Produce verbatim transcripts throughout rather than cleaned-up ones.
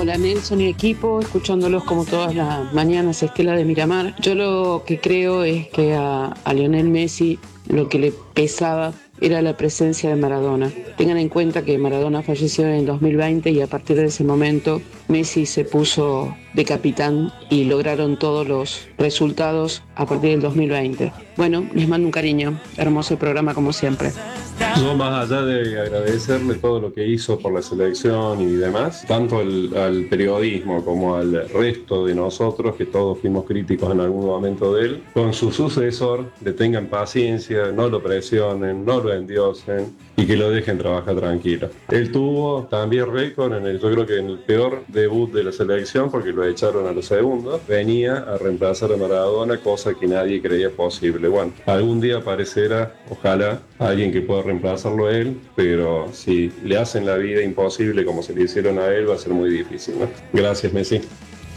Hola Nelson y equipo, escuchándolos como todas las mañanas, Estela de Miramar. Yo lo que creo es que a, a Lionel Messi lo que le pesaba era la presencia de Maradona. Tengan en cuenta que Maradona falleció en el dos mil veinte y a partir de ese momento Messi se puso de capitán y lograron todos los resultados a partir del dos mil veinte. Bueno, les mando un cariño, hermoso programa como siempre. Yo, más allá de agradecerle todo lo que hizo por la selección y demás, tanto al, al periodismo como al resto de nosotros, que todos fuimos críticos en algún momento de él, con su sucesor, le tengan paciencia, no lo presionen, no lo endiosen y que lo dejen trabajar tranquilo. Él tuvo también récord en el, yo creo que en el peor debut de la selección, porque lo echaron a los segundos, venía a reemplazar a Maradona, cosa que nadie creía posible. Bueno, algún día aparecerá, ojalá, alguien que pueda reemplazarlo a él, pero si le hacen la vida imposible como se le hicieron a él, va a ser muy difícil, ¿no? Gracias, Messi. Y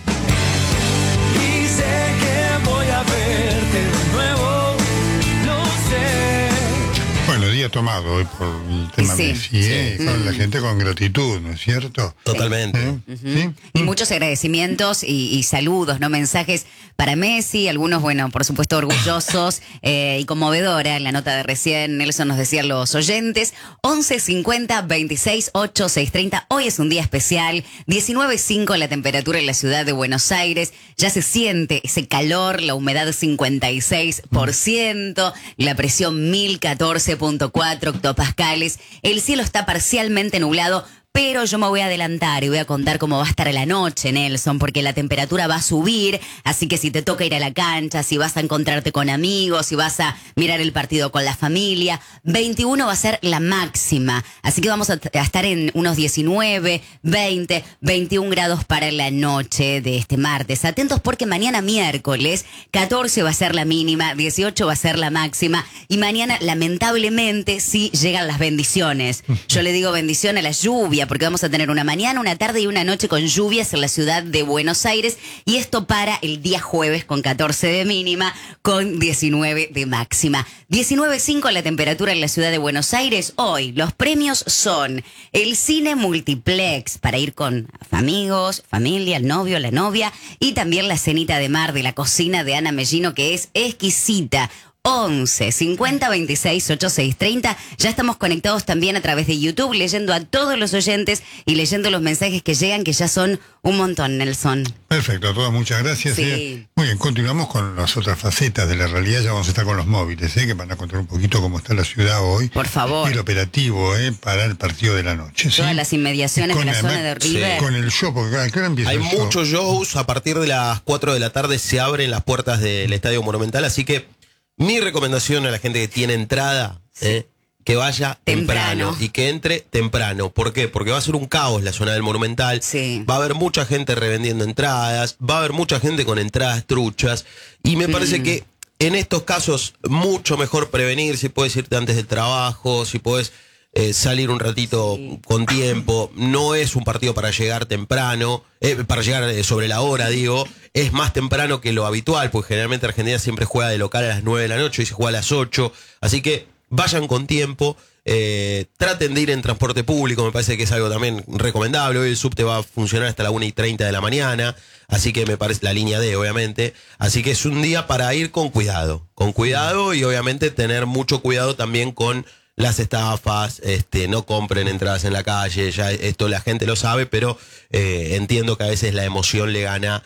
sé que voy a verte de nuevo, lo sé. Bueno, día tomado hoy por el tema Sí, Messi, ¿eh? sí. Con la gente con gratitud, ¿no es cierto? Totalmente. ¿Eh? Ujú. ¿Sí? Y muchos agradecimientos y, y saludos, ¿no? Mensajes para Messi, algunos, bueno, por supuesto orgullosos eh, y conmovedora. En la nota de recién, Nelson nos decía los oyentes. once cincuenta veintiséis ocho seis treinta. Hoy es un día especial. diecinueve punto cinco la temperatura en la ciudad de Buenos Aires. Ya se siente ese calor, la humedad cincuenta y seis por ciento, la presión mil catorce punto cuatro octopascales. El cielo está parcialmente nublado. Pero yo me voy a adelantar y voy a contar cómo va a estar la noche, Nelson, porque la temperatura va a subir, así que si te toca ir a la cancha, si vas a encontrarte con amigos, si vas a mirar el partido con la familia, veintiuno va a ser la máxima, así que vamos a, a estar en unos diecinueve, veinte, veintiún grados para la noche de este martes. Atentos porque mañana miércoles, catorce va a ser la mínima, dieciocho va a ser la máxima, y mañana lamentablemente sí llegan las bendiciones. Yo le digo bendición a la lluvia, porque vamos a tener una mañana, una tarde y una noche con lluvias en la ciudad de Buenos Aires, y esto para el día jueves con catorce de mínima, con diecinueve de máxima. diecinueve punto cinco la temperatura en la ciudad de Buenos Aires. Hoy los premios son el cine multiplex para ir con amigos, familia, el novio, la novia, y también la cenita de mar de la cocina de Ana Mellino, que es exquisita. once cincuenta veintiséis ochenta y seis treinta. Ya estamos conectados también a través de YouTube, leyendo a todos los oyentes y leyendo los mensajes que llegan, que ya son un montón, Nelson. Perfecto, a todas muchas gracias. Sí. ¿eh? Muy bien, continuamos con las otras facetas de la realidad. Ya vamos a estar con los móviles, ¿eh? Que van a contar un poquito cómo está la ciudad hoy. Por favor. Y el operativo, ¿eh? Para el partido de la noche. ¿sí? Todas las inmediaciones Con de la además- zona de River. Con el show, porque ¿a qué hora empieza Hay el show? muchos shows, a partir de las cuatro de la tarde se abren las puertas del Estadio Monumental, así que mi recomendación a la gente que tiene entrada, eh, que vaya temprano. Temprano. y que entre temprano. ¿Por qué? Porque va a ser un caos la zona del Monumental. Sí. Va a haber mucha gente revendiendo entradas, va a haber mucha gente con entradas truchas, y me parece Mm. que en estos casos mucho mejor prevenir, si puedes irte antes del trabajo, si puedes eh, salir un ratito Sí. con tiempo. No es un partido para llegar temprano, eh, para llegar eh, sobre la hora, digo. Es más temprano que lo habitual, porque generalmente Argentina siempre juega de local a las nueve de la noche y se juega a las ocho. Así que vayan con tiempo, eh, traten de ir en transporte público, me parece que es algo también recomendable. Hoy el subte va a funcionar hasta la una y treinta de la mañana, así que me parece, la línea D obviamente, así que es un día para ir con cuidado, con cuidado y obviamente tener mucho cuidado también con las estafas. Este, no compren entradas en la calle, ya esto la gente lo sabe, pero eh, entiendo que a veces la emoción le gana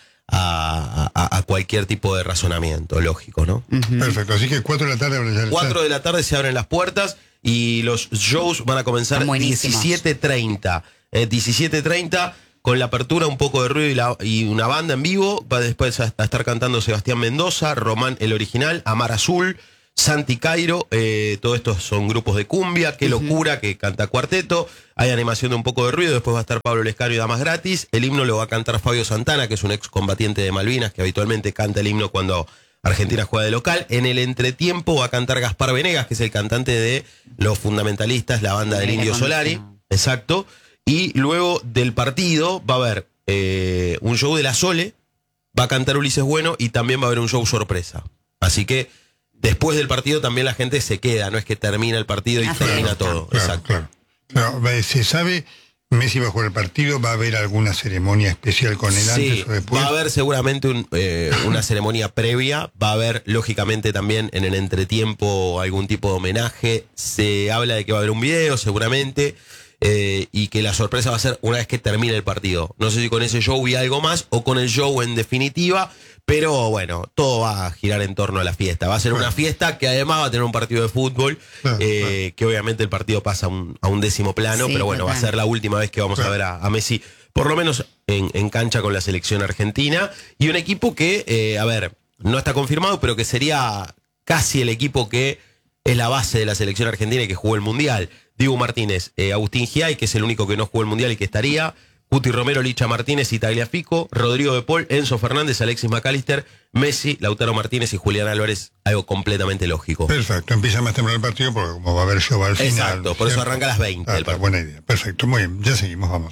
a, a, a cualquier tipo de razonamiento lógico, ¿no? Perfecto, así que cuatro de la tarde. Ya- cuatro de la tarde se abren las puertas y los shows van a comenzar Están buenísimos. diecisiete treinta. Eh, diecisiete treinta con la apertura, un poco de ruido y, la- y una banda en vivo. Va después a, a estar cantando Sebastián Mendoza, Román el Original, Amar Azul, Santi Cairo. Eh, todo estos son grupos de cumbia. Qué locura, que canta cuarteto. Hay animación de un poco de ruido. Después va a estar Pablo Lescano y Damas Gratis. El himno lo va a cantar Fabio Santana, que es un excombatiente de Malvinas, que habitualmente canta el himno cuando Argentina juega de local. En el entretiempo va a cantar Gaspar Venegas, que es el cantante de Los Fundamentalistas, la banda del Era Indio Solari. conocido. Exacto. Y luego del partido va a haber eh, un show de la Sole, va a cantar Ulises Bueno y también va a haber un show sorpresa. Así que después del partido también la gente se queda, no es que termina el partido y Ah, termina claro, todo. Claro, Exacto. claro. Pero, eh, se sabe Messi va a jugar el partido, ¿va a haber alguna ceremonia especial con él Sí, antes o después? va a haber seguramente un, eh, una ceremonia previa, va a haber lógicamente también en el entretiempo algún tipo de homenaje, se habla de que va a haber un video seguramente, eh, y que la sorpresa va a ser una vez que termine el partido. No sé si con ese show y algo más o con el show en definitiva, pero bueno, todo va a girar en torno a la fiesta. Va a ser una fiesta que además va a tener un partido de fútbol, Claro, eh, que obviamente el partido pasa a un, a un décimo plano, Sí, pero bueno, va a total. ser la última vez que vamos a ver a, a Messi, por lo menos en, en cancha con la selección argentina. Y un equipo que, eh, a ver, no está confirmado, pero que sería casi el equipo que es la base de la selección argentina y que jugó el Mundial. Dibu Martínez, eh, Agustín Giay, que es el único que no jugó el Mundial y que estaría, Cuti Romero, Licha Martínez y Tagliafico, Rodrigo de Paul, Enzo Fernández, Alexis McAllister, Messi, Lautaro Martínez y Julián Álvarez, algo completamente lógico. Perfecto, empieza más temprano el partido porque como va a haber show al final. Exacto, por eso ¿cierto? arranca a las veinte Ah, el partido. buena idea, perfecto, muy bien, ya seguimos, vamos.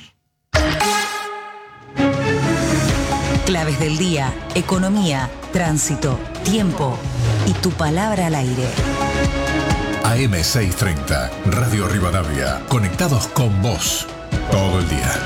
Claves del día, economía, tránsito, tiempo y tu palabra al aire. A M seiscientos treinta, Radio Rivadavia, conectados con vos todo el día.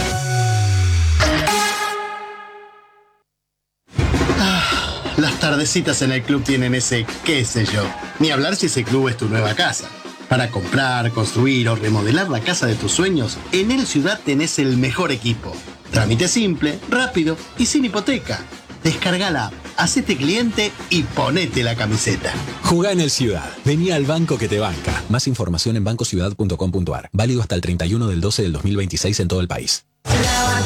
Las tardecitas en el club tienen ese qué sé yo. Ni hablar si ese club es tu nueva casa. Para comprar, construir o remodelar la casa de tus sueños, en El Ciudad tenés el mejor equipo. Trámite simple, rápido y sin hipoteca. Descarga la app, hacete cliente y ponete la camiseta. Jugá en El Ciudad. Vení al banco que te banca. Más información en banco ciudad punto com punto a r. Válido hasta el treinta y uno del doce del dos mil veintiséis en todo el país.